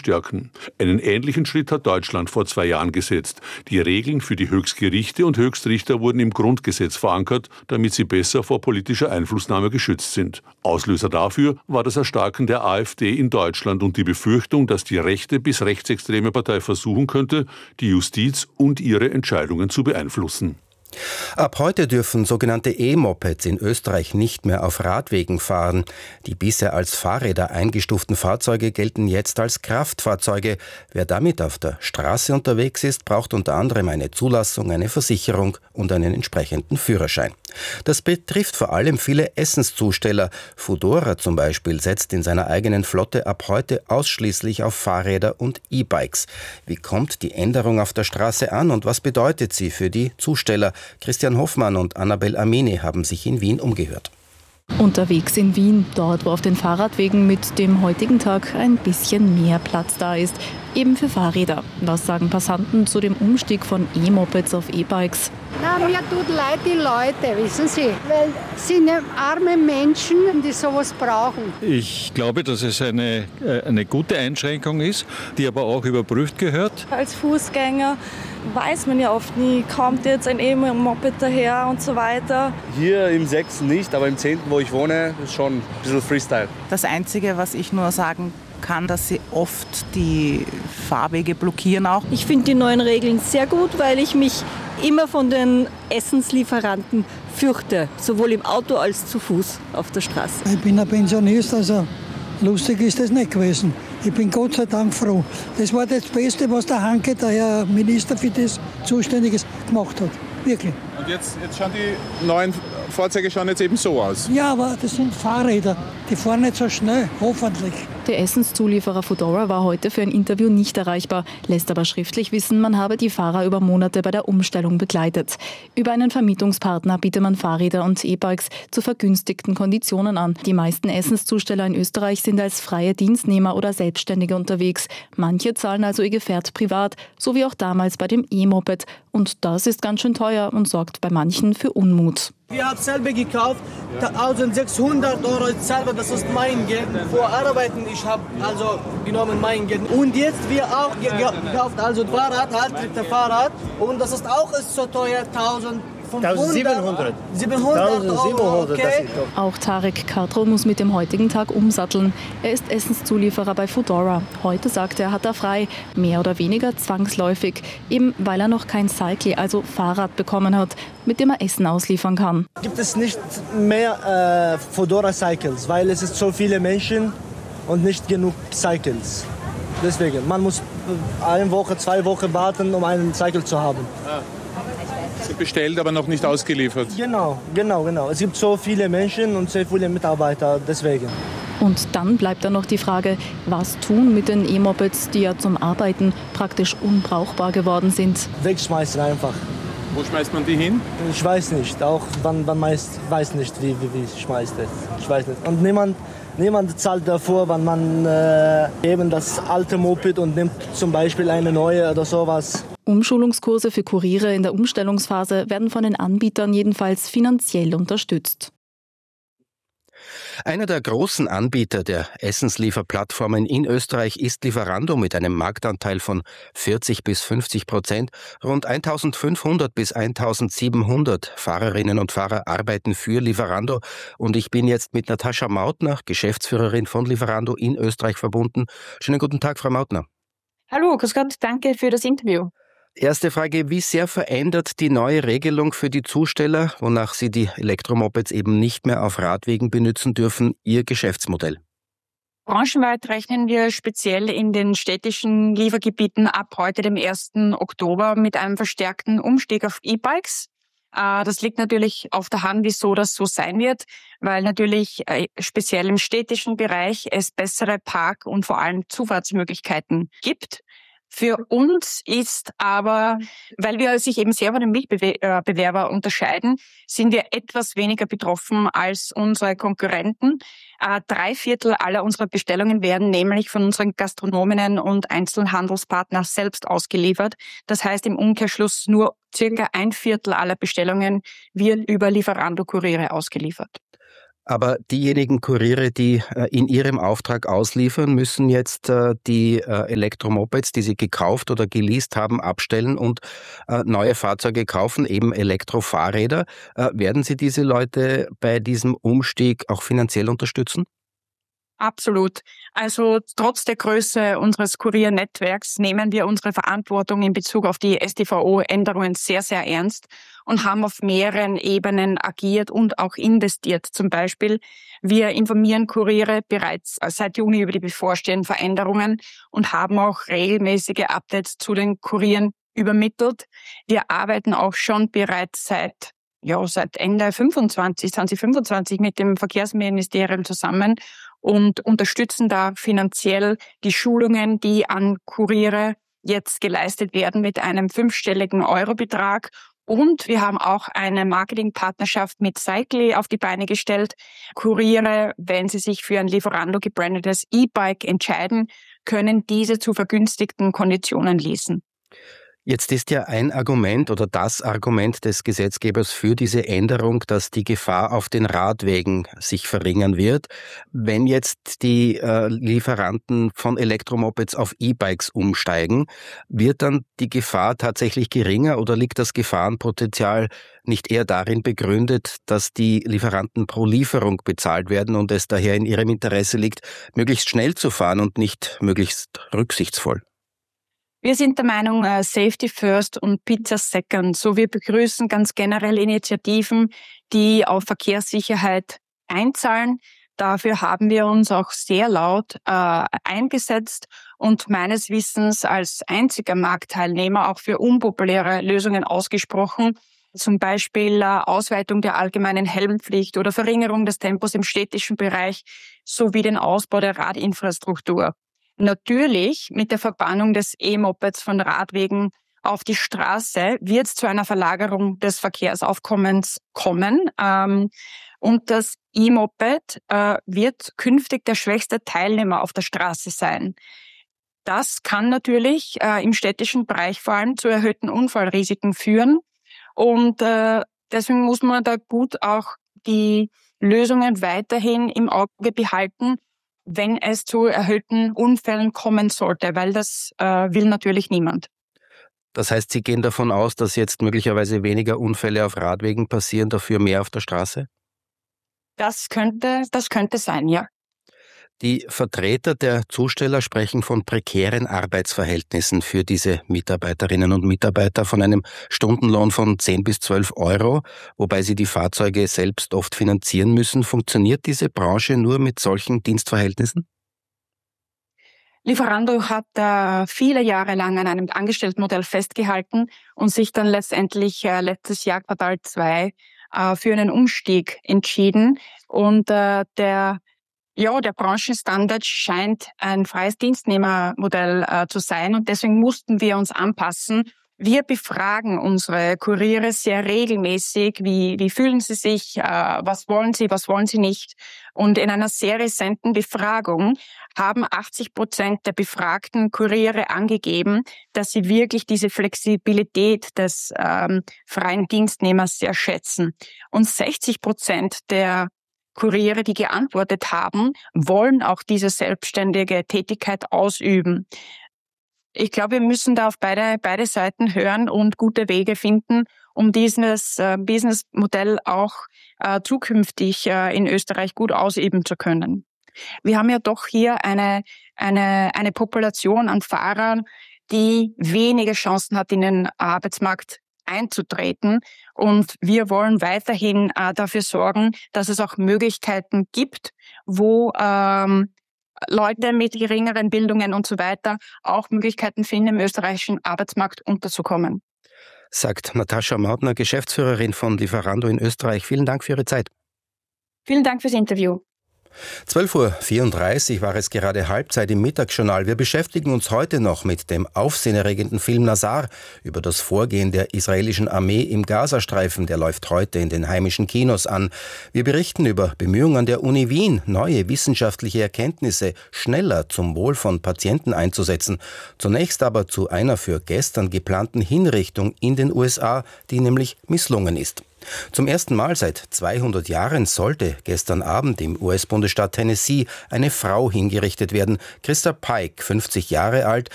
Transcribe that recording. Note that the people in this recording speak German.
stärken. Einen ähnlichen Schritt hat Deutschland vor 2 Jahren gesetzt. Die Regeln für die Höchstgerichte und Höchstrichter wurden im Grundgesetz verankert, damit sie besser vor politischer Einflussnahme geschützt sind. Auslöser dafür war das Erstarken der AfD in Deutschland und die Befürchtung, dass die rechte bis rechtsextreme Partei versuchen könnte, die Justiz und ihre Entscheidungen zu beeinflussen. Ab heute dürfen sogenannte E-Mopeds in Österreich nicht mehr auf Radwegen fahren. Die bisher als Fahrräder eingestuften Fahrzeuge gelten jetzt als Kraftfahrzeuge. Wer damit auf der Straße unterwegs ist, braucht unter anderem eine Zulassung, eine Versicherung und einen entsprechenden Führerschein. Das betrifft vor allem viele Essenszusteller. Foodora zum Beispiel setzt in seiner eigenen Flotte ab heute ausschließlich auf Fahrräder und E-Bikes. Wie kommt die Änderung auf der Straße an und was bedeutet sie für die Zusteller? Christian Hoffmann und Annabel Amini haben sich in Wien umgehört. Unterwegs in Wien, dort wo auf den Fahrradwegen mit dem heutigen Tag ein bisschen mehr Platz da ist, eben für Fahrräder. Was sagen Passanten zu dem Umstieg von E-Mopeds auf E-Bikes? Na, mir tut leid die Leute, wissen Sie, weil es sind arme Menschen, die sowas brauchen. Ich glaube, dass es eine gute Einschränkung ist, die aber auch überprüft gehört. Als Fußgänger weiß man ja oft nie, kommt jetzt ein E-Moped daher und so weiter. Hier im 6. nicht, aber im 10., wo ich wohne, ist schon ein bisschen Freestyle. Das Einzige, was ich nur sagen kann, dass sie oft die Fahrwege blockieren auch. Ich finde die neuen Regeln sehr gut, weil ich mich immer von den Essenslieferanten fürchte, sowohl im Auto als zu Fuß auf der Straße. Ich bin ein Pensionist, also lustig ist das nicht gewesen. Ich bin Gott sei Dank froh. Das war das Beste, was der Hanke, der Herr Minister für das Zuständiges, gemacht hat. Wirklich. Und jetzt schauen die neuen Fahrzeuge schauen jetzt eben so aus. Ja, aber das sind Fahrräder. Die fahren nicht so schnell, hoffentlich. Der Essenszulieferer Foodora war heute für ein Interview nicht erreichbar, lässt aber schriftlich wissen, man habe die Fahrer über Monate bei der Umstellung begleitet. Über einen Vermietungspartner bietet man Fahrräder und E-Bikes zu vergünstigten Konditionen an. Die meisten Essenszusteller in Österreich sind als freie Dienstnehmer oder Selbstständige unterwegs. Manche zahlen also ihr Gefährt privat, so wie auch damals bei dem E-Moped. Und das ist ganz schön teuer und sorgt bei manchen für Unmut. Ich habe selber gekauft, 1600 € selber, das ist mein Geld. Vor Arbeiten, ich habe also genommen mein Geld. Und jetzt wir auch gekauft, also Fahrrad, Fahrrad. Und das ist auch so teuer, 1700. 700 okay. Auch Tarek Kadro muss mit dem heutigen Tag umsatteln. Er ist Essenszulieferer bei Foodora. Heute sagt er, hat er frei, mehr oder weniger zwangsläufig, eben weil er noch kein Cycle, also Fahrrad bekommen hat, mit dem er Essen ausliefern kann. Gibt es nicht mehr Foodora Cycles, weil es ist so viele Menschen und nicht genug Cycles. Deswegen, man muss 1 Woche, 2 Wochen warten, um einen Cycle zu haben. Ah. Bestellt, aber noch nicht ausgeliefert. Genau. Es gibt so viele Menschen und sehr viele Mitarbeiter, deswegen. Und dann bleibt dann noch die Frage, was tun mit den E-Mopeds, die ja zum Arbeiten praktisch unbrauchbar geworden sind. Wegschmeißen einfach. Wo schmeißt man die hin? Ich weiß nicht, auch man weiß nicht, wie schmeißt es. Ich weiß nicht. Und niemand zahlt davor, wenn man eben das alte Moped und nimmt zum Beispiel eine neue oder sowas. Umschulungskurse für Kuriere in der Umstellungsphase werden von den Anbietern jedenfalls finanziell unterstützt. Einer der großen Anbieter der Essenslieferplattformen in Österreich ist Lieferando mit einem Marktanteil von 40-50%. Rund 1500 bis 1700 Fahrerinnen und Fahrer arbeiten für Lieferando. Und ich bin jetzt mit Natascha Mautner, Geschäftsführerin von Lieferando in Österreich, verbunden. Schönen guten Tag, Frau Mautner. Hallo, grüß Gott, danke für das Interview. Erste Frage, wie sehr verändert die neue Regelung für die Zusteller, wonach sie die Elektromopeds eben nicht mehr auf Radwegen benutzen dürfen, ihr Geschäftsmodell? Branchenweit rechnen wir speziell in den städtischen Liefergebieten ab heute, dem 1. Oktober, mit einem verstärkten Umstieg auf E-Bikes. Das liegt natürlich auf der Hand, wieso das so sein wird, weil natürlich speziell im städtischen Bereich es bessere Park- und vor allem Zufahrtsmöglichkeiten gibt. Für uns ist aber, weil wir sich eben sehr von den Mitbewerber unterscheiden, sind wir etwas weniger betroffen als unsere Konkurrenten. 3/4 aller unserer Bestellungen werden nämlich von unseren Gastronominnen und Einzelhandelspartnern selbst ausgeliefert. Das heißt im Umkehrschluss nur circa 1/4 aller Bestellungen wird über Lieferando-Kuriere ausgeliefert. Aber diejenigen Kuriere, die in ihrem Auftrag ausliefern, müssen jetzt die Elektromopeds, die sie gekauft oder geleast haben, abstellen und neue Fahrzeuge kaufen, eben Elektrofahrräder. Werden Sie diese Leute bei diesem Umstieg auch finanziell unterstützen? Absolut. Also trotz der Größe unseres Kuriernetzwerks nehmen wir unsere Verantwortung in Bezug auf die StVO-Änderungen sehr, sehr ernst und haben auf mehreren Ebenen agiert und auch investiert. Zum Beispiel, wir informieren Kuriere bereits seit Juni über die bevorstehenden Veränderungen und haben auch regelmäßige Updates zu den Kurieren übermittelt. Wir arbeiten auch schon bereits seit Ende 2025 mit dem Verkehrsministerium zusammen und unterstützen da finanziell die Schulungen, die an Kuriere jetzt geleistet werden mit einem 5-stelligen Eurobetrag. Und wir haben auch eine Marketingpartnerschaft mit Cycly auf die Beine gestellt. Kuriere, wenn sie sich für ein Lieferando gebrandetes E-Bike entscheiden, können diese zu vergünstigten Konditionen leasen. Jetzt ist ja ein Argument oder das Argument des Gesetzgebers für diese Änderung, dass die Gefahr auf den Radwegen sich verringern wird. Wenn jetzt die Lieferanten von Elektromopeds auf E-Bikes umsteigen, wird dann die Gefahr tatsächlich geringer oder liegt das Gefahrenpotenzial nicht eher darin begründet, dass die Lieferanten pro Lieferung bezahlt werden und es daher in ihrem Interesse liegt, möglichst schnell zu fahren und nicht möglichst rücksichtsvoll? Wir sind der Meinung, Safety First und Pizza Second. So, wir begrüßen ganz generell Initiativen, die auf Verkehrssicherheit einzahlen. Dafür haben wir uns auch sehr laut eingesetzt und meines Wissens als einziger Marktteilnehmer auch für unpopuläre Lösungen ausgesprochen. Zum Beispiel Ausweitung der allgemeinen Helmpflicht oder Verringerung des Tempos im städtischen Bereich sowie den Ausbau der Radinfrastruktur. Natürlich, mit der Verbannung des E-Mopeds von Radwegen auf die Straße wird es zu einer Verlagerung des Verkehrsaufkommens kommen. Und das E-Moped wird künftig der schwächste Teilnehmer auf der Straße sein. Das kann natürlich im städtischen Bereich vor allem zu erhöhten Unfallrisiken führen. Und deswegen muss man da gut auch die Lösungen weiterhin im Auge behalten, wenn es zu erhöhten Unfällen kommen sollte, weil das will natürlich niemand. Das heißt, Sie gehen davon aus, dass jetzt möglicherweise weniger Unfälle auf Radwegen passieren, dafür mehr auf der Straße? Das könnte sein, ja. Die Vertreter der Zusteller sprechen von prekären Arbeitsverhältnissen für diese Mitarbeiterinnen und Mitarbeiter, von einem Stundenlohn von 10 bis 12 Euro, wobei sie die Fahrzeuge selbst oft finanzieren müssen. Funktioniert diese Branche nur mit solchen Dienstverhältnissen? Lieferando hat viele Jahre lang an einem Angestelltenmodell festgehalten und sich dann letztendlich letztes Jahr Quartal 2 für einen Umstieg entschieden. Und der Branchenstandard scheint ein freies Dienstnehmermodell zu sein und deswegen mussten wir uns anpassen. Wir befragen unsere Kuriere sehr regelmäßig. Wie fühlen sie sich? Was wollen sie nicht? Und in einer sehr rezenten Befragung haben 80% der befragten Kuriere angegeben, dass sie wirklich diese Flexibilität des freien Dienstnehmers sehr schätzen. Und 60% der Kuriere, die geantwortet haben, wollen auch diese selbstständige Tätigkeit ausüben. Ich glaube, wir müssen da auf beide Seiten hören und gute Wege finden, um dieses Businessmodell auch zukünftig in Österreich gut ausüben zu können. Wir haben ja doch hier eine Population an Fahrern, die wenige Chancen hat, in den Arbeitsmarkt einzutreten. Und wir wollen weiterhin dafür sorgen, dass es auch Möglichkeiten gibt, wo Leute mit geringeren Bildungen und so weiter auch Möglichkeiten finden, im österreichischen Arbeitsmarkt unterzukommen. Sagt Natascha Mautner, Geschäftsführerin von Lieferando in Österreich. Vielen Dank für Ihre Zeit. Vielen Dank fürs Interview. 12:34 Uhr war es gerade Halbzeit im Mittagsjournal. Wir beschäftigen uns heute noch mit dem aufsehenerregenden Film Nazar über das Vorgehen der israelischen Armee im Gazastreifen. Der läuft heute in den heimischen Kinos an. Wir berichten über Bemühungen der Uni Wien, neue wissenschaftliche Erkenntnisse schneller zum Wohl von Patienten einzusetzen. Zunächst aber zu einer für gestern geplanten Hinrichtung in den USA, die nämlich misslungen ist. Zum ersten Mal seit 200 Jahren sollte gestern Abend im US-Bundesstaat Tennessee eine Frau hingerichtet werden. Christa Pike, 50 Jahre alt,